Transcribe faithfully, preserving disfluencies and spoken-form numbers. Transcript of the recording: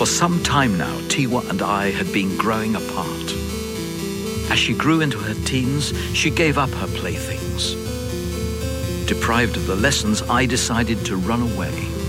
For some time now, Tiwa and I had been growing apart. As she grew into her teens, she gave up her playthings. Deprived of the lessons, I decided to run away.